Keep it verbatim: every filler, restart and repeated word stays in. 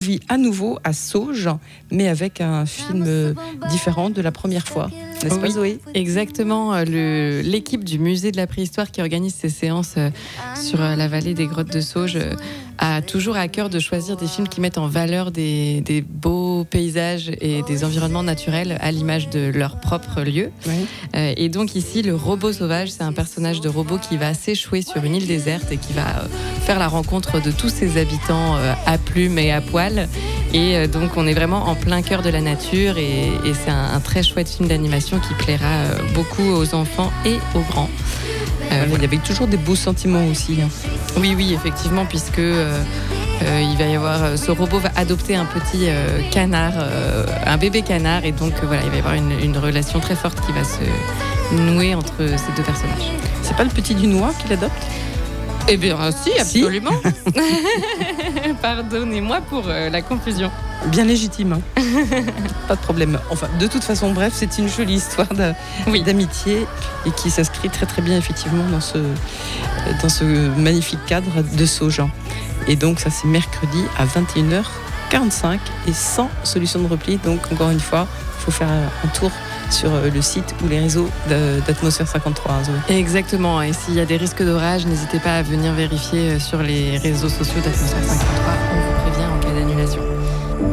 vit à nouveau à Sauges, mais avec un film euh, différent de la première fois. N'est-ce oui, pas, Zoé ? Exactement. Le, l'équipe du musée de la préhistoire qui organise ces séances euh, sur euh, la vallée des grottes de Sauges euh, a toujours à cœur de choisir des films qui mettent en valeur des, des beaux paysages et des environnements naturels à l'image de leur propre lieu. Oui. Euh, et donc ici, le robot sauvage, c'est un personnage de robot qui va s'échouer sur une île déserte et qui va euh, faire la rencontre de tous ses habitants euh, à plumes et à poil. Et euh, donc on est vraiment en plein cœur de la nature et, et c'est un, un très chouette film d'animation qui plaira euh, beaucoup aux enfants et aux grands. Euh, Il y avait toujours des beaux sentiments aussi. Hein. Oui, oui, effectivement, puisque euh, euh, il va y avoir, euh, ce robot va adopter un petit euh, canard, euh, un bébé canard, et donc euh, voilà, il va y avoir une, une relation très forte qui va se nouer entre ces deux personnages. C'est pas le petit du noix qu'il adopte ? Eh bien, si, absolument. Pardonnez-moi pour euh, la confusion. Bien légitime, hein. Pas de problème. Enfin, de toute façon, bref, c'est une jolie histoire de, Oui. d'amitié et qui s'inscrit très très bien effectivement dans ce, dans ce magnifique cadre de Sauges. Et donc ça c'est mercredi à vingt et une heures quarante-cinq et sans solution de repli. Donc encore une fois, il faut faire un tour sur le site ou les réseaux d'Atmosphère cinquante-trois. Hein, Zoé. Exactement. Et s'il y a des risques d'orage, n'hésitez pas à venir vérifier sur les réseaux sociaux d'Atmosphère cinquante-trois.